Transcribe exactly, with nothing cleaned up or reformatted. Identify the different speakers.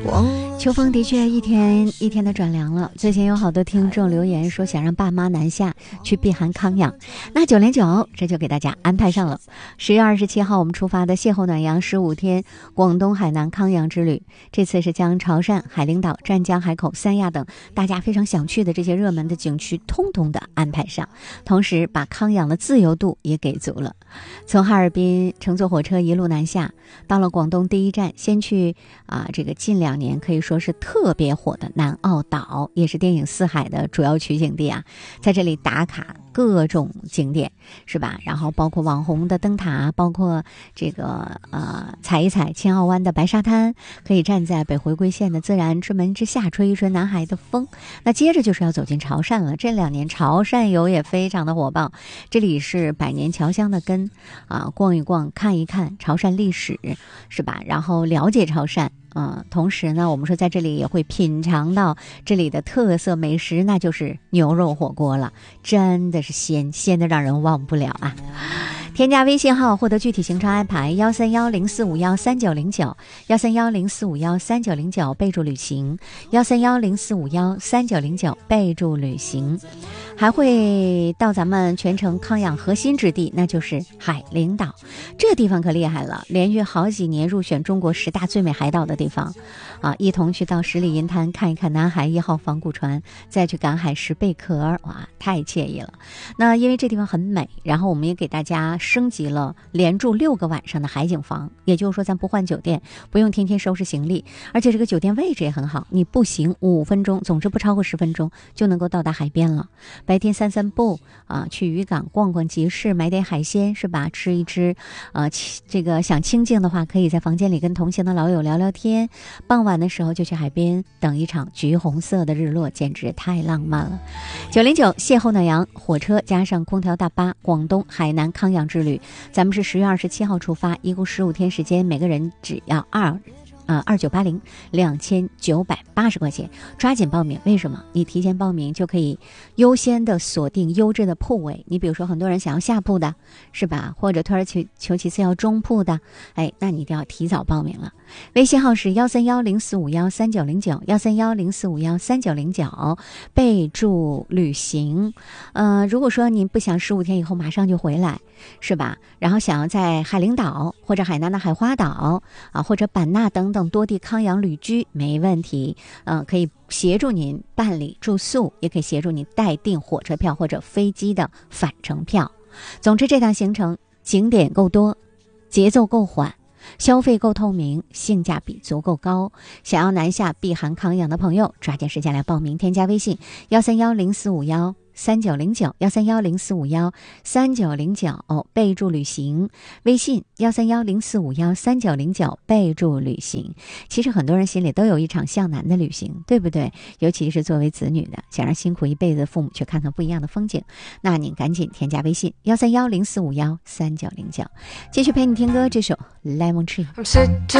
Speaker 1: 秋风的确一天一天的转凉了，最近有好多听众留言说想让爸妈南下去避寒康养，那九零九这就给大家安排上了。十月二十七号我们出发的邂逅暖阳十五天广东海南康养之旅，这次是将潮汕、海陵岛、湛江、海口、三亚等大家非常想去的这些热门的景区通通的安排上，同时把康养的自由度也给足了。从哈尔滨乘坐火车一路南下，到了广东第一站，先去啊这个近两年可以说是特别火的南澳岛，也是电影《四海》的主要取景地啊，在这里打卡各种景点是吧？然后包括网红的灯塔，包括这个呃踩一踩青澳湾的白沙滩，可以站在北回归线的自然之门之下吹一吹南海的风。那接着就是要走进潮汕了，这两年潮汕游也非常的火爆，这里是百年侨乡的根啊，逛一逛看一看潮汕历史是吧？然后了解潮汕。嗯，同时呢，我们说在这里也会品尝到这里的特色美食，那就是牛肉火锅了，真的是鲜鲜的让人忘不了啊！添加微信号获得具体行程安排幺三幺零四五幺三九零九幺三幺零四五幺三九零九备注旅行幺三幺零四五幺三九零九备注旅行，还会到咱们全程康养核心之地，那就是海陵岛。这地方可厉害了，连续好几年入选中国十大最美海岛的地方啊！一同去到十里银滩看一看南海一号仿古船，再去赶海石贝壳，哇，太惬意了。那因为这地方很美，然后我们也给大家升级了连住六个晚上的海景房，也就是说咱不换酒店，不用天天收拾行李，而且这个酒店位置也很好，你步行五分钟，总之不超过十分钟就能够到达海边了。白天散散步啊，去渔港逛逛集市，买点海鲜是吧？吃一吃，呃，这个想清静的话，可以在房间里跟同行的老友聊聊天。傍晚的时候就去海边等一场橘红色的日落，简直太浪漫了。九零九邂逅暖阳火车加上空调大巴，广东海南康养之旅，咱们是十月二十七号出发，一共十五天时间，每个人只要二。呃，二九八零，两千九百八十块钱，抓紧报名。为什么？你提前报名就可以优先的锁定优质的铺位。你比如说，很多人想要下铺的，是吧？或者退而求求其次要中铺的，哎，那你一定要提早报名了。微信号是幺三幺零四五幺三九零九幺三幺零四五幺三九零九，备注旅行。呃，如果说你不想十五天以后马上就回来，是吧？然后想要在海陵岛或者海南的海花岛啊，或者版纳等等多地康养旅居，没问题。嗯、呃，可以协助您办理住宿，也可以协助您代订火车票或者飞机的返程票。总之，这趟行程景点够多，节奏够缓，消费够透明，性价比足够高。想要南下避寒康养的朋友，抓紧时间来报名，添加微信幺三幺零四五幺三九零九幺三幺零四五幺三九零九，备注旅行。微信幺三幺零四五幺三九零九，备注旅行。其实很多人心里都有一场向南的旅行，对不对？尤其是作为子女的，想让辛苦一辈子的父母去看看不一样的风景，那你赶紧添加微信幺三幺零四五幺三九零九。继续陪你听歌，这首 Lemon Tree。